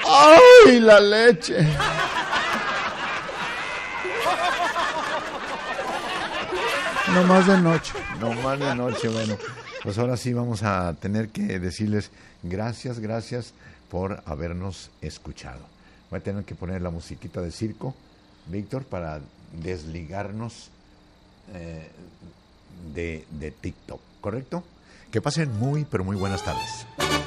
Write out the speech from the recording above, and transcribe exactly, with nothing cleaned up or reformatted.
¡Ay, la leche! No más de noche. No más de noche, bueno. Pues ahora sí vamos a tener que decirles gracias, gracias por habernos escuchado. Voy a tener que poner la musiquita de circo, Víctor, para desligarnos eh, de, de TikTok, ¿correcto? Que pasen muy, pero muy buenas tardes.